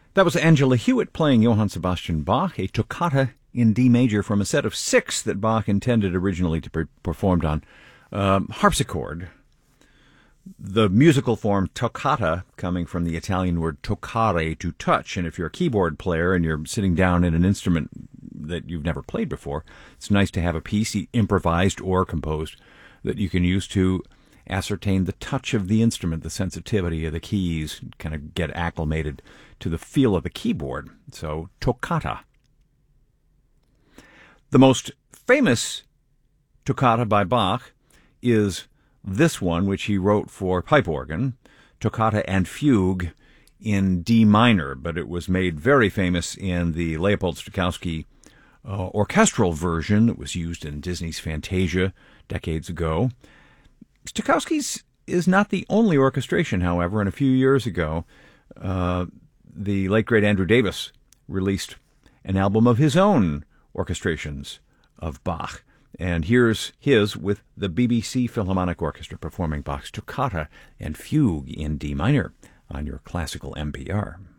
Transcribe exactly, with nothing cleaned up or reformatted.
That was Angela Hewitt playing Johann Sebastian Bach, a toccata in D major from a set of six that Bach intended originally to be performed on um, harpsichord. The musical form toccata coming from the Italian word toccare, to touch. And if you're a keyboard player and you're sitting down in an instrument that you've never played before, it's nice to have a piece, improvised or composed, that you can use to ascertain the touch of the instrument, the sensitivity of the keys, kind of get acclimated to the feel of the keyboard. So, toccata. The most famous toccata by Bach is this one, which he wrote for pipe organ, Toccata and Fugue in D minor, but it was made very famous in the Leopold Stokowski uh, orchestral version that was used in Disney's Fantasia decades ago. Stokowski's is not the only orchestration, however, and a few years ago, uh, the late great Andrew Davis released an album of his own orchestrations of Bach. And here's his with the B B C Philharmonic Orchestra performing Bach's Toccata and Fugue in D minor on your classical N P R.